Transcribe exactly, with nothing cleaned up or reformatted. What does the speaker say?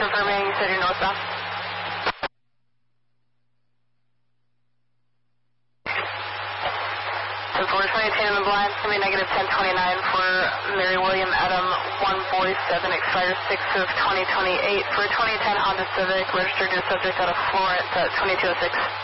confirming, you said you're northbound. ten four twenty, ten in the blind, it's going to be negative ten twenty-nine for Mary William Adam one forty-seven, expires six of twenty twenty-eight for twenty ten Honda Civic, registered to subject out of Florence at twenty-two oh six.